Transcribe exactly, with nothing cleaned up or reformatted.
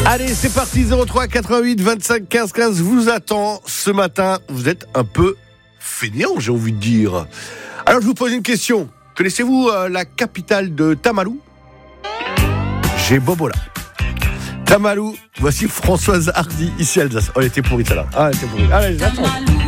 Allez, c'est parti, zéro trois quatre-vingt-huit vingt-cinq quinze quinze vous attend ce matin. Vous êtes un peu fainéant, j'ai envie de dire. Alors, je vous pose une question. Connaissez-vous euh, la capitale de Tamalou ? J'ai Bobola. Tamalou, voici Françoise Hardy, ici Alsace. Oh, elle était pourrie celle-là. Ah, elle était pourrie. Allez, j'attends.